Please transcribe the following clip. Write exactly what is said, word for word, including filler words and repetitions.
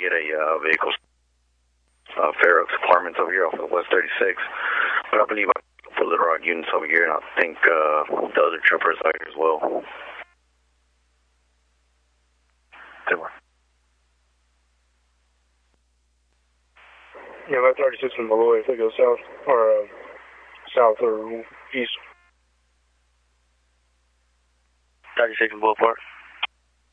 get a uh, vehicle. Uh, Fair Oaks Apartments over here off of West thirty-six. But I believe I for Little Rock units over here, and I think uh, the other troopers are here as well. They were. Yeah, that thirty-six in Malloy, if it goes south, or uh, south or east. thirty-six in Bull Park.